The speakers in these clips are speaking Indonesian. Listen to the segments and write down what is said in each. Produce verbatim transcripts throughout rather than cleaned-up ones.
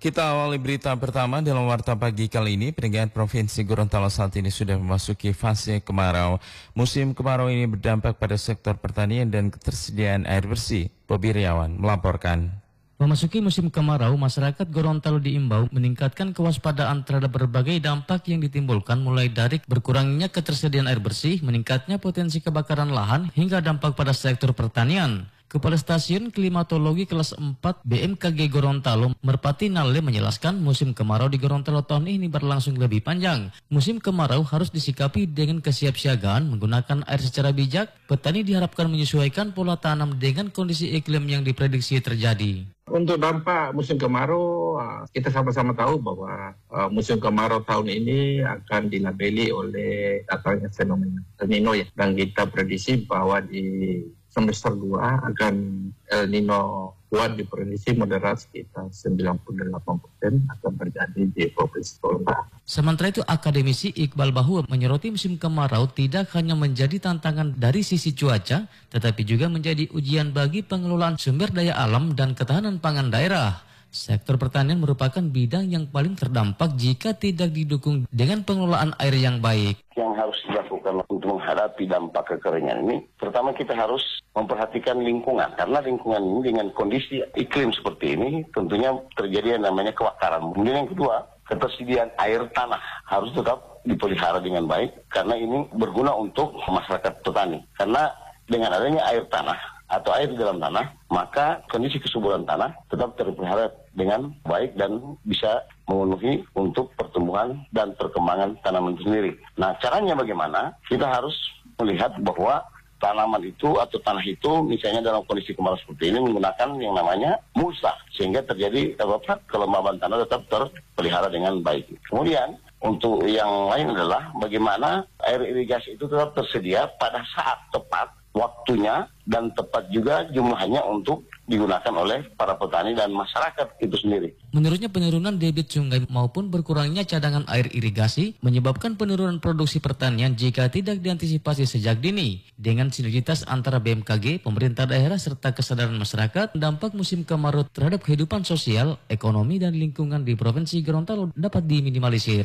Kita awali berita pertama dalam Warta Pagi kali ini. Peringatan Provinsi Gorontalo saat ini sudah memasuki fase kemarau. Musim kemarau ini berdampak pada sektor pertanian dan ketersediaan air bersih. Bobi Riawan melaporkan. Memasuki musim kemarau, masyarakat Gorontalo diimbau meningkatkan kewaspadaan terhadap berbagai dampak yang ditimbulkan, mulai dari berkurangnya ketersediaan air bersih, meningkatnya potensi kebakaran lahan, hingga dampak pada sektor pertanian. Kepala Stasiun Klimatologi Kelas empat B M K G Gorontalo, Merpati Nale, menjelaskan musim kemarau di Gorontalo tahun ini berlangsung lebih panjang. Musim kemarau harus disikapi dengan kesiapsiagaan, menggunakan air secara bijak. Petani diharapkan menyesuaikan pola tanam dengan kondisi iklim yang diprediksi terjadi. Untuk dampak musim kemarau, kita sama-sama tahu bahwa musim kemarau tahun ini akan dilabeli oleh datangnya fenomena El Nino ya. Dan kita prediksi bahwa di semester dua akan El Nino kuat diprediksi moderat sekitar sembilan puluh delapan persen akan terjadi di Provinsi Gorontalo. Sementara itu, akademisi Iqbal Bahua menyoroti musim kemarau tidak hanya menjadi tantangan dari sisi cuaca, tetapi juga menjadi ujian bagi pengelolaan sumber daya alam dan ketahanan pangan daerah. Sektor pertanian merupakan bidang yang paling terdampak jika tidak didukung dengan pengelolaan air yang baik. Yang harus dilakukan untuk menghadapi dampak kekeringan ini, pertama kita harus memperhatikan lingkungan, karena lingkungan ini dengan kondisi iklim seperti ini tentunya terjadi yang namanya kebakaran. Kemudian yang kedua, ketersediaan air tanah harus tetap dipelihara dengan baik, karena ini berguna untuk masyarakat petani. Karena dengan adanya air tanah atau air di dalam tanah, maka kondisi kesuburan tanah tetap terpelihara dengan baik dan bisa memenuhi untuk pertumbuhan dan perkembangan tanaman itu sendiri. Nah, caranya bagaimana? Kita harus melihat bahwa tanaman itu atau tanah itu misalnya dalam kondisi kemarau seperti ini menggunakan yang namanya mulsa, sehingga terjadi apa, kelembaban tanah tetap terpelihara dengan baik. Kemudian untuk yang lain adalah bagaimana air irigasi itu tetap tersedia pada saat tepat, waktunya, dan tepat juga jumlahnya untuk digunakan oleh para petani dan masyarakat itu sendiri. Menurutnya, penurunan debit sungai maupun berkurangnya cadangan air irigasi menyebabkan penurunan produksi pertanian jika tidak diantisipasi sejak dini. Dengan sinergitas antara B M K G, pemerintah daerah, serta kesadaran masyarakat, dampak musim kemarau terhadap kehidupan sosial, ekonomi, dan lingkungan di Provinsi Gorontalo dapat diminimalisir.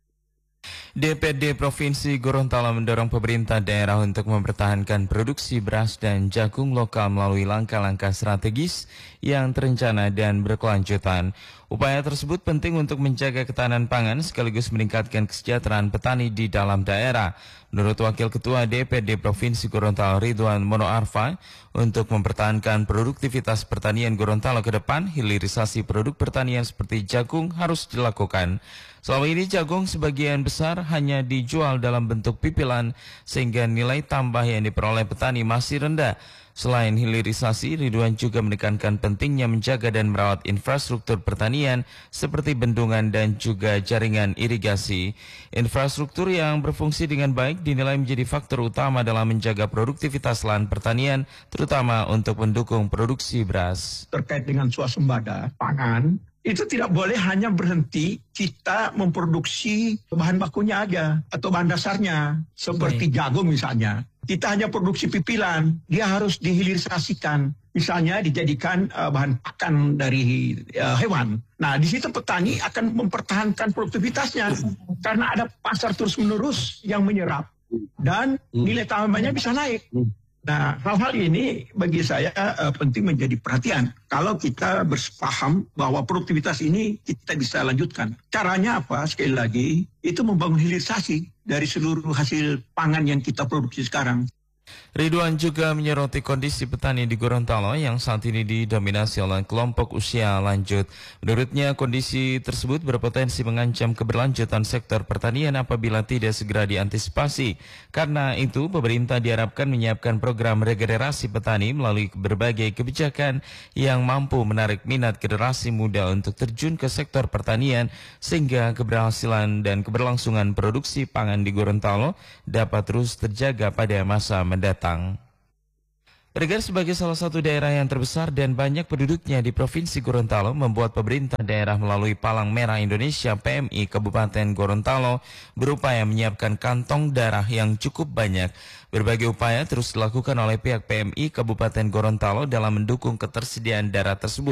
D P D Provinsi Gorontalo mendorong pemerintah daerah untuk mempertahankan produksi beras dan jagung lokal melalui langkah-langkah strategis yang terencana dan berkelanjutan. Upaya tersebut penting untuk menjaga ketahanan pangan sekaligus meningkatkan kesejahteraan petani di dalam daerah. Menurut Wakil Ketua D P D Provinsi Gorontalo Ridwan Monoarfa, untuk mempertahankan produktivitas pertanian Gorontalo ke depan, hilirisasi produk pertanian seperti jagung harus dilakukan. Selama ini jagung sebagian besar hanya dijual dalam bentuk pipilan sehingga nilai tambah yang diperoleh petani masih rendah. Selain hilirisasi, Ridwan juga menekankan pentingnya menjaga dan merawat infrastruktur pertanian seperti bendungan dan juga jaringan irigasi. Infrastruktur yang berfungsi dengan baik dinilai menjadi faktor utama dalam menjaga produktivitas lahan pertanian, terutama untuk mendukung produksi beras. Terkait dengan swasembada pangan, itu tidak boleh hanya berhenti kita memproduksi bahan bakunya aja atau bahan dasarnya seperti jagung misalnya. Kita hanya produksi pipilan, dia harus dihilirisasikan. Misalnya dijadikan uh, bahan pakan dari uh, hewan. Nah, di situ petani akan mempertahankan produktivitasnya karena ada pasar terus-menerus yang menyerap dan nilai tambahnya bisa naik. Nah, hal-hal ini bagi saya uh, penting menjadi perhatian. Kalau kita berpaham bahwa produktivitas ini kita bisa lanjutkan. Caranya apa? Sekali lagi, itu membangun hilirisasi dari seluruh hasil pangan yang kita produksi sekarang. Ridwan juga menyoroti kondisi petani di Gorontalo yang saat ini didominasi oleh kelompok usia lanjut. Menurutnya, kondisi tersebut berpotensi mengancam keberlanjutan sektor pertanian apabila tidak segera diantisipasi. Karena itu, pemerintah diharapkan menyiapkan program regenerasi petani melalui berbagai kebijakan yang mampu menarik minat generasi muda untuk terjun ke sektor pertanian sehingga keberhasilan dan keberlangsungan produksi pangan di Gorontalo dapat terus terjaga pada masa mendatang. Regar sebagai salah satu daerah yang terbesar dan banyak penduduknya di Provinsi Gorontalo membuat pemerintah daerah melalui Palang Merah Indonesia P M I Kabupaten Gorontalo berupaya menyiapkan kantong darah yang cukup banyak. Berbagai upaya terus dilakukan oleh pihak P M I Kabupaten Gorontalo dalam mendukung ketersediaan darah tersebut.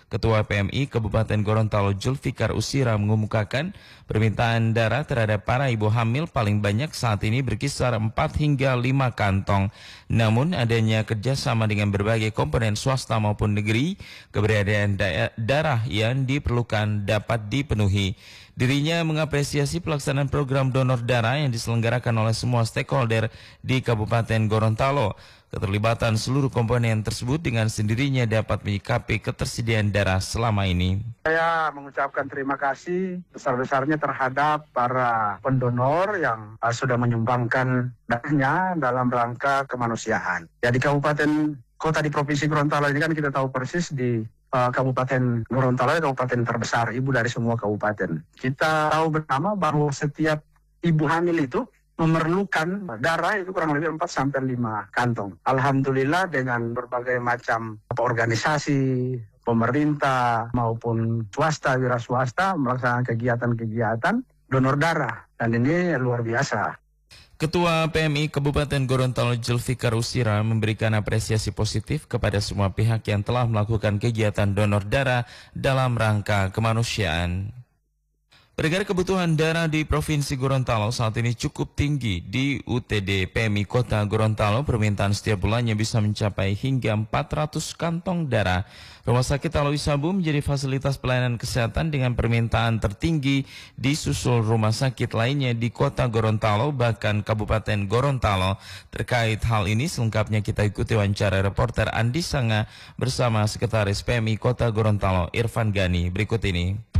Ketua P M I Kabupaten Gorontalo Zulfikar Usira mengemukakan permintaan darah terhadap para ibu hamil paling banyak saat ini berkisar empat hingga lima kantong. Namun adanya kerjasama dengan berbagai komponen swasta maupun negeri, keberadaan darah yang diperlukan dapat dipenuhi. Dirinya mengapresiasi pelaksanaan program donor darah yang diselenggarakan oleh semua stakeholder di Kabupaten Gorontalo. Keterlibatan seluruh komponen tersebut dengan sendirinya dapat menyikapi ketersediaan darah selama ini. Saya mengucapkan terima kasih besar-besarnya terhadap para pendonor yang uh, sudah menyumbangkan darahnya dalam rangka kemanusiaan. Ya, di Kabupaten Kota di Provinsi Gorontalo ini kan kita tahu persis di uh, Kabupaten Gorontalo, kabupaten terbesar, ibu dari semua kabupaten. Kita tahu bersama bahwa setiap ibu hamil itu memerlukan darah itu kurang lebih empat sampai lima kantong. Alhamdulillah dengan berbagai macam organisasi, pemerintah maupun swasta, wira swasta melaksanakan kegiatan-kegiatan donor darah. Dan ini luar biasa. Ketua P M I Kabupaten Gorontalo Zulfikar Usira memberikan apresiasi positif kepada semua pihak yang telah melakukan kegiatan donor darah dalam rangka kemanusiaan. Peredaran kebutuhan darah di Provinsi Gorontalo saat ini cukup tinggi. Di U T D P M I Kota Gorontalo, permintaan setiap bulannya bisa mencapai hingga empat ratus kantong darah. Rumah Sakit Alwi Sabu menjadi fasilitas pelayanan kesehatan dengan permintaan tertinggi di susul rumah sakit lainnya di Kota Gorontalo, bahkan Kabupaten Gorontalo. Terkait hal ini, selengkapnya kita ikuti wawancara reporter Andi Sanga bersama Sekretaris P M I Kota Gorontalo, Irfan Gani. Berikut ini.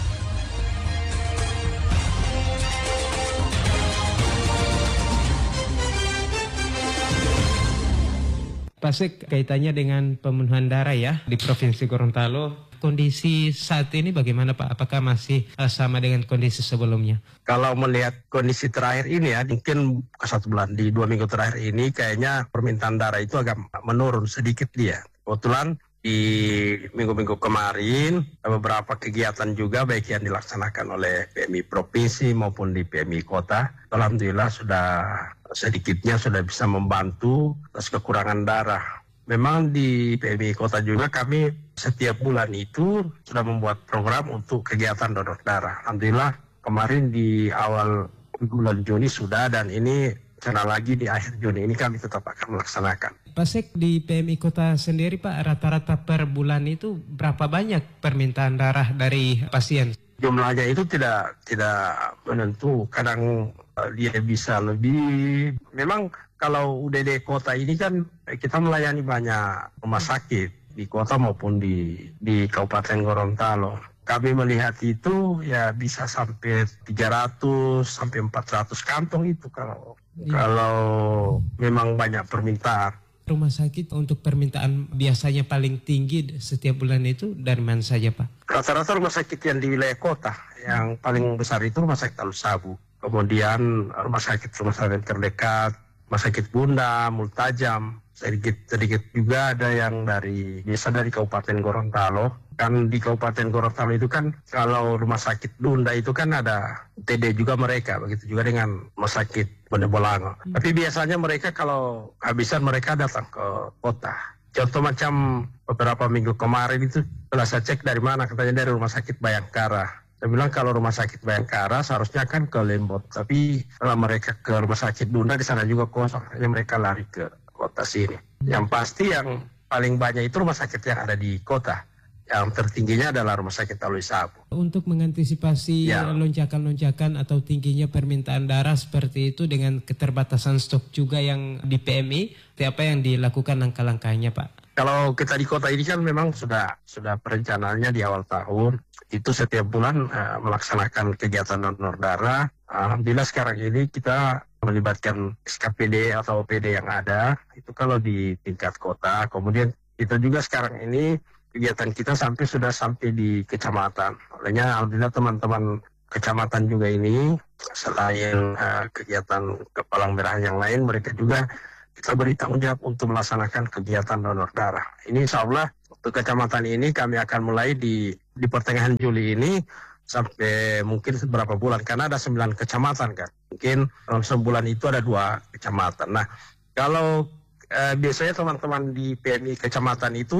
Pak Sek, kaitannya dengan pemenuhan darah ya di Provinsi Gorontalo. Kondisi saat ini bagaimana Pak? Apakah masih uh, sama dengan kondisi sebelumnya? Kalau melihat kondisi terakhir ini ya, mungkin satu bulan, di dua minggu terakhir ini kayaknya permintaan darah itu agak menurun sedikit dia. Kebetulan di minggu-minggu kemarin beberapa kegiatan juga baik yang dilaksanakan oleh P M I Provinsi maupun di P M I Kota. Alhamdulillah sudah sedikitnya sudah bisa membantu atas kekurangan darah. Memang di P M I Kota juga kami setiap bulan itu sudah membuat program untuk kegiatan donor darah. Alhamdulillah kemarin di awal bulan Juni sudah, dan ini rencana lagi di akhir Juni ini kami tetap akan melaksanakan. Pak Sek, di P M I Kota sendiri Pak, rata-rata per bulan itu berapa banyak permintaan darah dari pasien? Jumlahnya itu tidak tidak menentu, kadang uh, dia bisa lebih. Memang kalau U D D kota ini kan kita melayani banyak rumah sakit di kota maupun di di Kabupaten Gorontalo. Kami melihat itu ya bisa sampai tiga ratus sampai empat ratus kantong itu kalau ya. Kalau memang banyak permintaan. Rumah sakit untuk permintaan biasanya paling tinggi setiap bulan itu dari mana saja Pak? Rata-rata rumah sakit yang di wilayah kota yang paling besar itu Rumah Sakit Alwi Sabu. Kemudian rumah sakit rumah sakit terdekat, Rumah Sakit Bunda, Multajam. Sedikit-sedikit juga ada yang dari biasa dari Kabupaten Gorontalo. Kan di Kabupaten Gorontalo itu kan kalau Rumah Sakit Bunda itu kan ada T D juga mereka, begitu juga dengan Rumah Sakit Bunda Bolango. Hmm. Tapi biasanya mereka kalau habisan mereka datang ke kota. Contoh macam beberapa minggu kemarin itu setelah saya cek dari mana, katanya dari Rumah Sakit Bayangkara. Saya bilang kalau Rumah Sakit Bayangkara seharusnya kan ke Lembot, tapi kalau mereka ke Rumah Sakit Bunda di sana juga kosong, hanya mereka lari ke kota sini. Yang pasti yang paling banyak itu rumah sakit yang ada di kota. Yang tertingginya adalah Rumah Sakit Alwi Sabu. Untuk mengantisipasi ya. lonjakan-lonjakan atau tingginya permintaan darah seperti itu dengan keterbatasan stok juga yang di P M I, apa yang dilakukan langkah-langkahnya Pak? Kalau kita di kota ini kan memang sudah sudah perencanaannya di awal tahun. Itu setiap bulan uh, melaksanakan kegiatan donor darah. Alhamdulillah sekarang ini kita melibatkan S K P D atau O P D yang ada. Itu kalau di tingkat kota. Kemudian kita juga sekarang ini kegiatan kita sampai sudah sampai di kecamatan. Olehnya alhamdulillah teman-teman kecamatan juga ini selain uh, kegiatan Kepalang Merah yang lain, mereka juga kita beri tanggung jawab untuk melaksanakan kegiatan donor darah. Ini insya Allah untuk kecamatan ini kami akan mulai di di pertengahan Juli ini sampai mungkin beberapa bulan, karena ada sembilan kecamatan kan. Mungkin dalam sebulan itu ada dua kecamatan. Nah, kalau eh, biasanya teman-teman di P M I kecamatan itu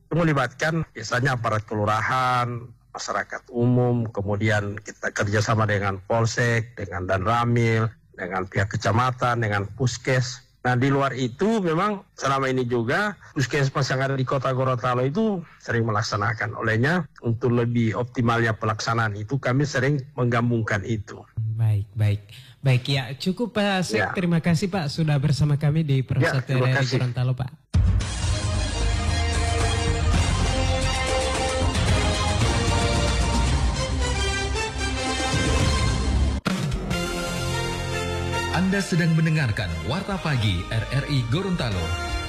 melibatkan biasanya aparat kelurahan, masyarakat umum, kemudian kita kerjasama dengan Polsek, dengan Danramil, dengan pihak kecamatan, dengan Puskes. Nah, di luar itu memang selama ini juga puskesmas yang ada di Kota Gorontalo itu sering melaksanakan. Olehnya untuk lebih optimalnya pelaksanaan itu kami sering menggabungkan itu. Baik, baik. Baik ya, cukup Pak Sek. Ya. Terima kasih Pak sudah bersama kami di Persatuan ya, R R I Gorontalo, Pak. Anda sedang mendengarkan Warta Pagi R R I Gorontalo.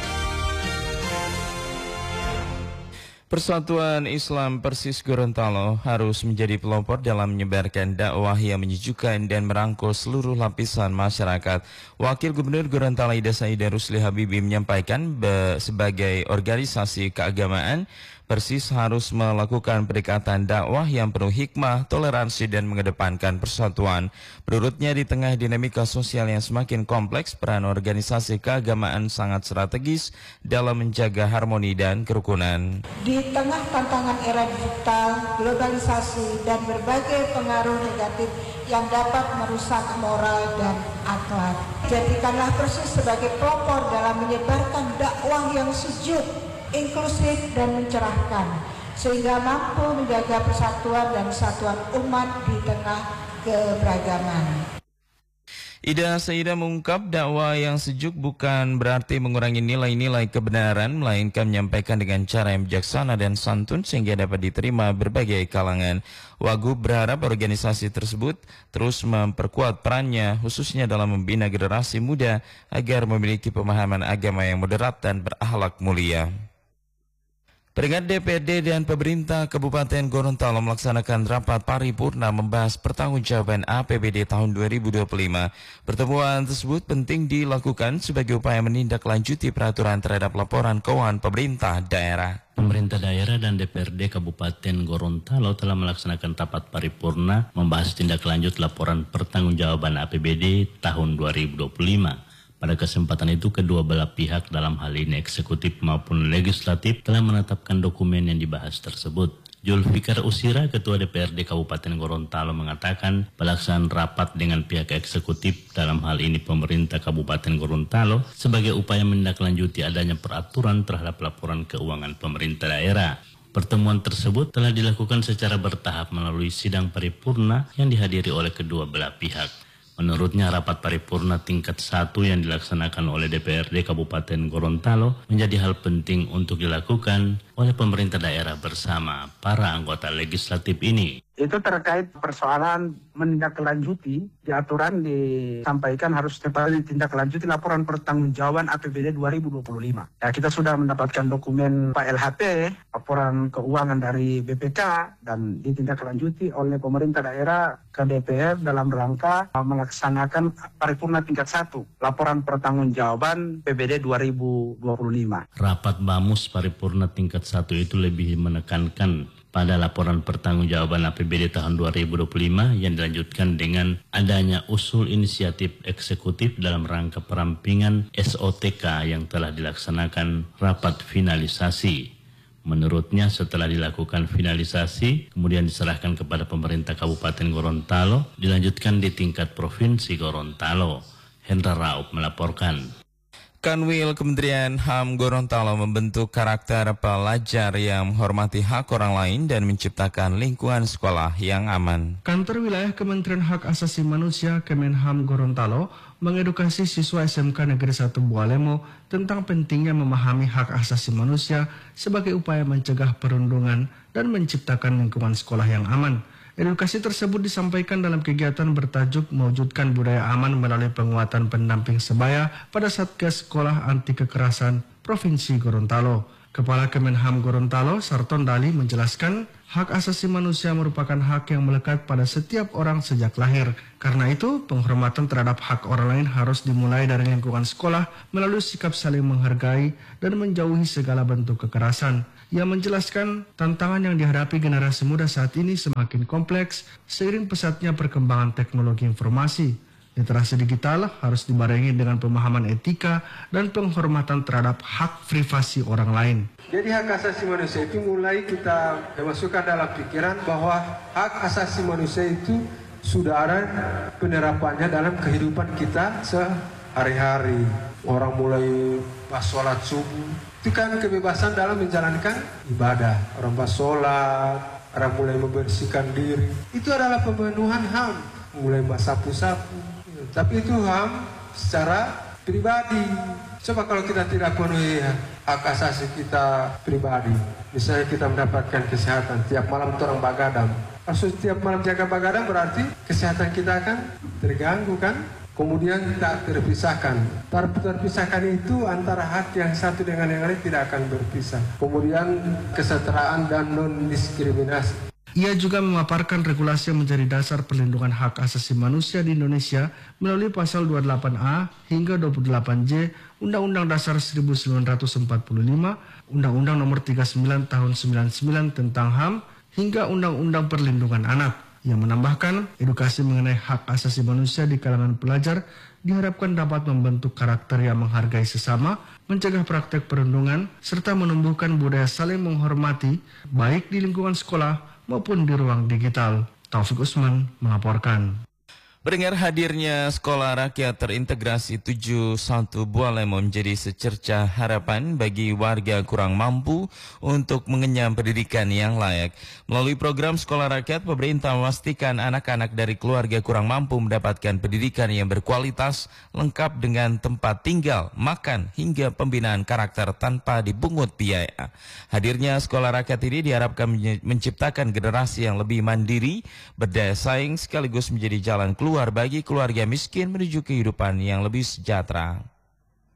Persatuan Islam Persis Gorontalo harus menjadi pelopor dalam menyebarkan dakwah yang menyejukkan dan merangkul seluruh lapisan masyarakat. Wakil Gubernur Gorontalo Ida Saida Rusli Habibi menyampaikan be, sebagai organisasi keagamaan, Persis harus melakukan pendekatan dakwah yang penuh hikmah, toleransi, dan mengedepankan persatuan. Menurutnya, di tengah dinamika sosial yang semakin kompleks, peran organisasi keagamaan sangat strategis dalam menjaga harmoni dan kerukunan. Di tengah tantangan era digital, globalisasi, dan berbagai pengaruh negatif yang dapat merusak moral dan akhlak, jadikanlah Persis sebagai pelopor dalam menyebarkan dakwah yang sejuk, inklusif dan mencerahkan, sehingga mampu menjaga persatuan dan kesatuan umat di tengah keberagaman. Ida Saida mengungkap dakwah yang sejuk bukan berarti mengurangi nilai-nilai kebenaran, melainkan menyampaikan dengan cara yang bijaksana dan santun sehingga dapat diterima berbagai kalangan. Wagub berharap organisasi tersebut terus memperkuat perannya khususnya dalam membina generasi muda agar memiliki pemahaman agama yang moderat dan berakhlak mulia. Peringkat D P R D dan pemerintah Kabupaten Gorontalo melaksanakan rapat paripurna membahas pertanggungjawaban A P B D tahun dua ribu dua puluh lima. Pertemuan tersebut penting dilakukan sebagai upaya menindaklanjuti peraturan terhadap laporan keuangan pemerintah daerah. Pemerintah daerah dan D P R D Kabupaten Gorontalo telah melaksanakan rapat paripurna membahas tindak lanjut laporan pertanggungjawaban A P B D tahun dua ribu dua puluh lima. Pada kesempatan itu, kedua belah pihak dalam hal ini eksekutif maupun legislatif telah menetapkan dokumen yang dibahas tersebut. Julfikar Usira, Ketua D P R D Kabupaten Gorontalo mengatakan pelaksanaan rapat dengan pihak eksekutif dalam hal ini pemerintah Kabupaten Gorontalo sebagai upaya menindaklanjuti adanya peraturan terhadap laporan keuangan pemerintah daerah. Pertemuan tersebut telah dilakukan secara bertahap melalui sidang paripurna yang dihadiri oleh kedua belah pihak. Menurutnya, rapat paripurna tingkat satu yang dilaksanakan oleh D P R D Kabupaten Gorontalo menjadi hal penting untuk dilakukan oleh pemerintah daerah bersama para anggota legislatif ini. Itu terkait persoalan menindaklanjuti, di aturan disampaikan harus tepat ditindaklanjuti laporan pertanggungjawaban A P B D dua ribu dua puluh lima. Ya, kita sudah mendapatkan dokumen Pak L H P, laporan keuangan dari B P K, dan ditindaklanjuti oleh pemerintah daerah ke D P R dalam rangka melaksanakan paripurna tingkat satu, laporan pertanggungjawaban P B D dua ribu dua puluh lima. Rapat Bamus paripurna tingkat satu itu lebih menekankan pada laporan pertanggungjawaban A P B D tahun dua ribu dua puluh lima yang dilanjutkan dengan adanya usul inisiatif eksekutif dalam rangka perampingan S O T K yang telah dilaksanakan rapat finalisasi. Menurutnya, setelah dilakukan finalisasi, kemudian diserahkan kepada pemerintah Kabupaten Gorontalo, dilanjutkan di tingkat Provinsi Gorontalo. Hendra Raup melaporkan. Kanwil Kementerian H A M Gorontalo membentuk karakter pelajar yang menghormati hak orang lain dan menciptakan lingkungan sekolah yang aman. Kantor Wilayah Kementerian Hak Asasi Manusia Kemenham Gorontalo mengedukasi siswa S M K Negeri satu Bualemo tentang pentingnya memahami hak asasi manusia sebagai upaya mencegah perundungan dan menciptakan lingkungan sekolah yang aman. Edukasi tersebut disampaikan dalam kegiatan bertajuk mewujudkan budaya aman melalui penguatan pendamping sebaya pada Satgas Sekolah Anti Kekerasan Provinsi Gorontalo. Kepala Kemenham Gorontalo, Sarton Dali, menjelaskan hak asasi manusia merupakan hak yang melekat pada setiap orang sejak lahir. Karena itu, penghormatan terhadap hak orang lain harus dimulai dari lingkungan sekolah melalui sikap saling menghargai dan menjauhi segala bentuk kekerasan. Ia menjelaskan tantangan yang dihadapi generasi muda saat ini semakin kompleks seiring pesatnya perkembangan teknologi informasi. Literasi digital harus dibarengi dengan pemahaman etika dan penghormatan terhadap hak privasi orang lain. Jadi hak asasi manusia itu mulai kita masukkan dalam pikiran bahwa hak asasi manusia itu sudah ada penerapannya dalam kehidupan kita sehari-hari. Orang mulai pas sholat subuh, itu kan kebebasan dalam menjalankan ibadah. Orang pas sholat, orang mulai membersihkan diri. Itu adalah pemenuhan H A M. Mulai sapu-sapu. Tapi itu H A M secara pribadi. Coba kalau kita tidak penuhi hak asasi kita pribadi. Misalnya kita mendapatkan kesehatan, tiap malam orang bagadang. Kalau setiap malam jaga bagadang berarti kesehatan kita akan terganggu kan? Kemudian tak terpisahkan. Terpisahkan itu antara hak yang satu dengan yang lain tidak akan berpisah. Kemudian kesetaraan dan non-diskriminasi. Ia juga memaparkan regulasi yang menjadi dasar perlindungan hak asasi manusia di Indonesia melalui pasal dua puluh delapan A hingga dua puluh delapan J Undang-Undang Dasar seribu sembilan ratus empat puluh lima, Undang-Undang Nomor tiga puluh sembilan Tahun sembilan puluh sembilan tentang H A M, hingga Undang-Undang Perlindungan Anak, yang menambahkan edukasi mengenai hak asasi manusia di kalangan pelajar diharapkan dapat membentuk karakter yang menghargai sesama, mencegah praktek perundungan, serta menumbuhkan budaya saling menghormati baik di lingkungan sekolah maupun di ruang digital. Taufik Usman melaporkan. Mendengar hadirnya Sekolah Rakyat Terintegrasi tujuh puluh satu Bualemo menjadi secercah harapan bagi warga kurang mampu untuk mengenyam pendidikan yang layak. Melalui program Sekolah Rakyat, pemerintah memastikan anak-anak dari keluarga kurang mampu mendapatkan pendidikan yang berkualitas, lengkap dengan tempat tinggal, makan, hingga pembinaan karakter tanpa dipungut biaya. Hadirnya Sekolah Rakyat ini diharapkan menciptakan generasi yang lebih mandiri, berdaya saing, sekaligus menjadi jalan keluar bagi keluarga miskin menuju kehidupan yang lebih sejahtera.